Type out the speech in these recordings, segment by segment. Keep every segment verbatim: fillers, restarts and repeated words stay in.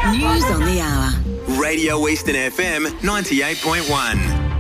News on the hour. Radio Eastern F M ninety-eight point one.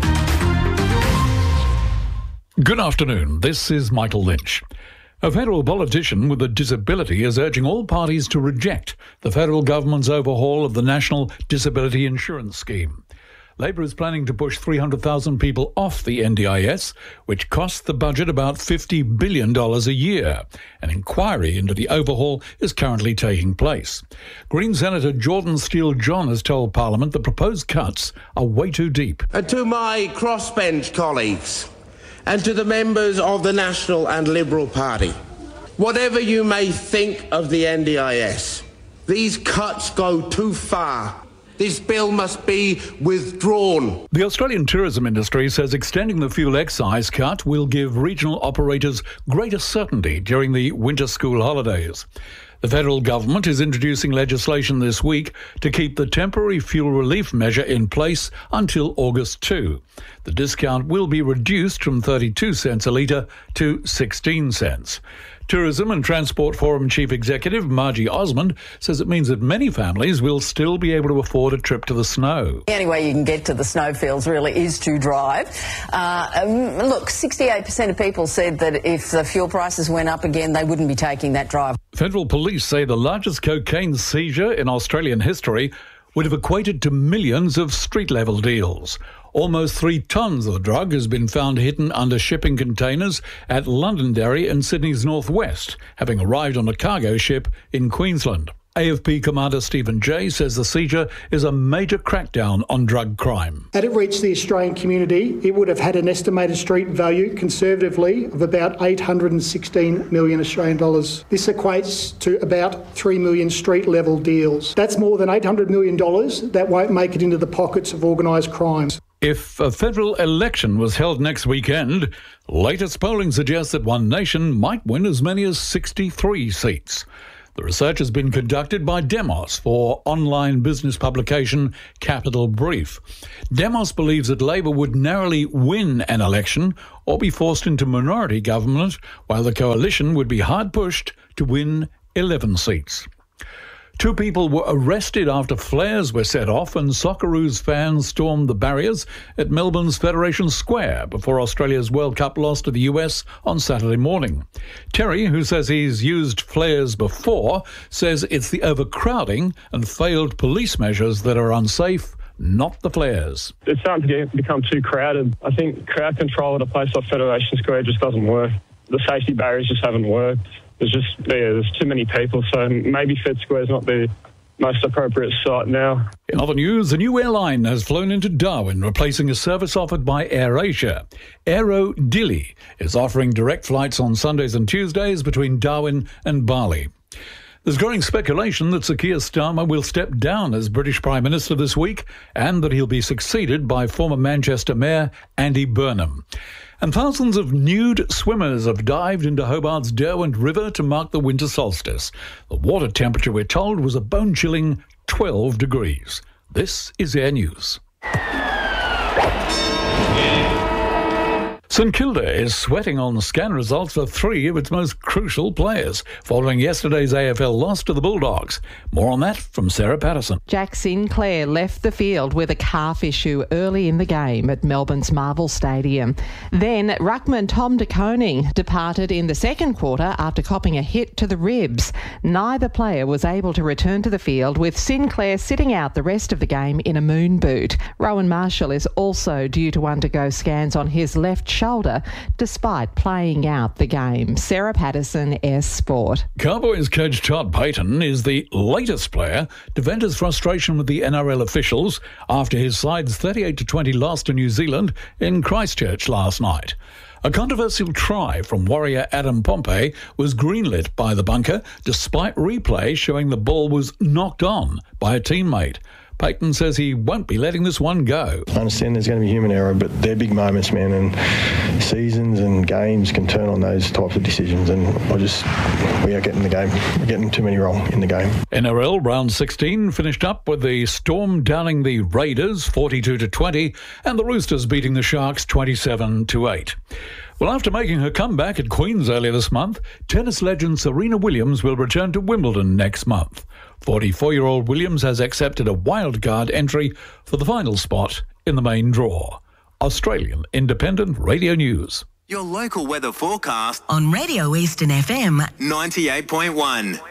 Good afternoon. This is Michael Lynch. A federal politician with a disability is urging all parties to reject the federal government's overhaul of the National Disability Insurance Scheme. Labor is planning to push three hundred thousand people off the N D I S, which costs the budget about fifty billion dollars a year. An inquiry into the overhaul is currently taking place. Green Senator Jordan Steele-John has told Parliament the proposed cuts are way too deep. And to my crossbench colleagues and to the members of the National and Liberal Party, whatever you may think of the N D I S, these cuts go too far. This bill must be withdrawn. The Australian tourism industry says extending the fuel excise cut will give regional operators greater certainty during the winter school holidays. The federal government is introducing legislation this week to keep the temporary fuel relief measure in place until August second. The discount will be reduced from thirty-two cents a litre to sixteen cents. Tourism and Transport Forum Chief Executive Margie Osmond says it means that many families will still be able to afford a trip to the snow. The only way you can get to the snowfields really is to drive. Uh, um, look, sixty-eight percent of people said that if the fuel prices went up again, they wouldn't be taking that drive. Federal police say the largest cocaine seizure in Australian history would have equated to millions of street-level deals. Almost three tonnes of the drug has been found hidden under shipping containers at Londonderry in Sydney's northwest, having arrived on a cargo ship in Queensland. A F P Commander Stephen Jay says the seizure is a major crackdown on drug crime. Had it reached the Australian community, it would have had an estimated street value, conservatively, of about eight hundred sixteen million Australian dollars. This equates to about three million street-level deals. That's more than eight hundred million dollars that won't make it into the pockets of organised crimes. If a federal election was held next weekend, latest polling suggests that One Nation might win as many as sixty-three seats. The research has been conducted by Demos for online business publication Capital Brief. Demos believes that Labor would narrowly win an election or be forced into minority government, while the coalition would be hard-pushed to win eleven seats. Two people were arrested after flares were set off and Socceroos fans stormed the barriers at Melbourne's Federation Square before Australia's World Cup loss to the U S on Saturday morning. Terry, who says he's used flares before, says it's the overcrowding and failed police measures that are unsafe, not the flares. It's starting to get, become too crowded. I think crowd control at a place like Federation Square just doesn't work. The safety barriers just haven't worked. There's just yeah, there's too many people, so maybe Fed Square is not the most appropriate site now. In other news, a new airline has flown into Darwin, replacing a service offered by AirAsia. Aero Dili is offering direct flights on Sundays and Tuesdays between Darwin and Bali. There's growing speculation that Sir Keir Starmer will step down as British Prime Minister this week and that he'll be succeeded by former Manchester Mayor Andy Burnham. And thousands of nude swimmers have dived into Hobart's Derwent River to mark the winter solstice. The water temperature, we're told, was a bone-chilling twelve degrees. This is Air News. St Kilda is sweating on scan results for three of its most crucial players, following yesterday's A F L loss to the Bulldogs. More on that from Sarah Patterson. Jack Sinclair left the field with a calf issue early in the game at Melbourne's Marvel Stadium. Then ruckman Tom De Koning departed in the second quarter after copping a hit to the ribs. Neither player was able to return to the field, with Sinclair sitting out the rest of the game in a moon boot. Rowan Marshall is also due to undergo scans on his left shoulder despite playing out the game. Sarah Patterson, S Sport. Cowboys coach Todd Payton is the latest player to vent his frustration with the N R L officials after his side's thirty-eight to twenty loss to New Zealand in Christchurch last night. A controversial try from Warrior Adam Pompey was greenlit by the bunker despite replay showing the ball was knocked on by a teammate. Payton says he won't be letting this one go. I understand there's going to be human error, but they're big moments, man, and seasons and games can turn on those types of decisions, and I just, we are getting the game, we're getting too many wrong in the game. N R L round sixteen finished up with the Storm downing the Raiders forty-two to twenty and the Roosters beating the Sharks twenty-seven to eight. Well, after making her comeback at Queen's earlier this month, tennis legend Serena Williams will return to Wimbledon next month. forty-four-year-old Williams has accepted a wildcard entry for the final spot in the main draw. Australian Independent Radio News. Your local weather forecast on Radio Eastern F M ninety-eight point one.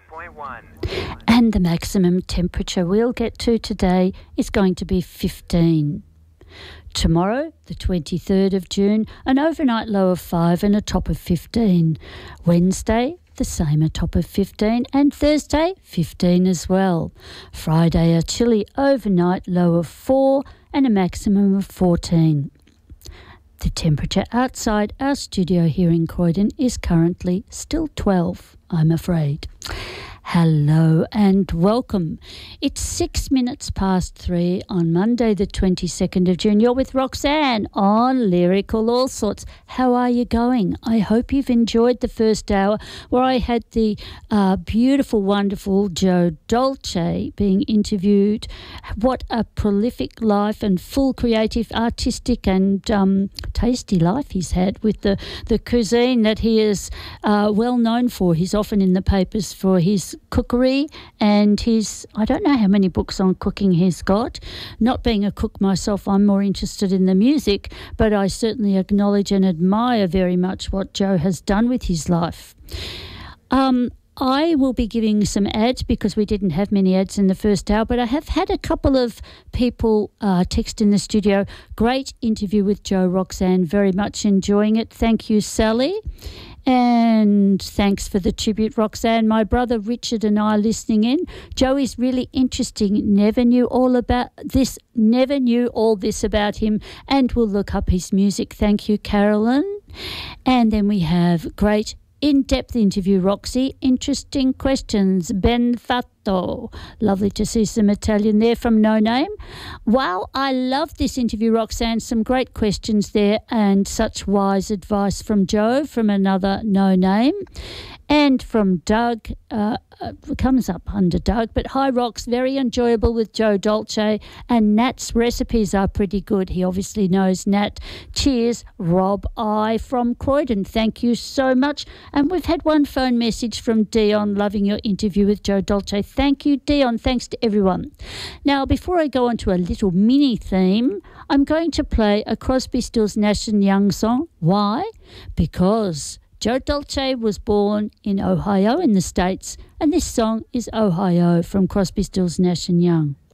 And the maximum temperature we'll get to today is going to be fifteen. Tomorrow, the twenty-third of June, an overnight low of five and a top of fifteen. Wednesday, the same, a top of fifteen. And Thursday, fifteen as well. Friday, a chilly overnight low of four and a maximum of fourteen. The temperature outside our studio here in Croydon is currently still twelve, I'm afraid. Hello and welcome. It's six minutes past three on Monday the twenty-second of June. You're with Roxanne on Lyrical All Sorts. How are you going? I hope you've enjoyed the first hour where I had the uh, beautiful, wonderful Joe Dolce being interviewed. What a prolific life and full creative, artistic and um, tasty life he's had with the, the cuisine that he is uh, well known for. He's often in the papers for his cookery and his, I don't know how many books on cooking he's got. Not being a cook myself, I'm more interested in the music, but I certainly acknowledge and admire very much what Joe has done with his life. Um, I will be giving some ads because we didn't have many ads in the first hour, but I have had a couple of people uh, text in the studio. Great interview with Joe, Roxanne. Very much enjoying it. Thank you, Sally. And thanks for the tribute, Roxanne. My brother Richard and I are listening in. Joe is really interesting. Never knew all about this, never knew all this about him, and we'll look up his music. Thank you, Carolyn. And then we have great in-depth interview, Roxy. Interesting questions. Ben Fatto. Lovely to see some Italian there from No Name. Wow, I love this interview, Roxanne. Some great questions there and such wise advice from Joe, from another No Name. And from Doug, uh, uh, comes up under Doug, but hi Rox, very enjoyable with Joe Dolce, and Nat's recipes are pretty good. He obviously knows Nat. Cheers, Rob I from Croydon. Thank you so much. And we've had one phone message from Dion, loving your interview with Joe Dolce. Thank you, Dion. Thanks to everyone. Now, before I go on to a little mini theme, I'm going to play a Crosby, Stills, Nash and Young song. Why? Because Joe Dolce was born in Ohio in the States, and this song is Ohio from Crosby, Stills, Nash and Young.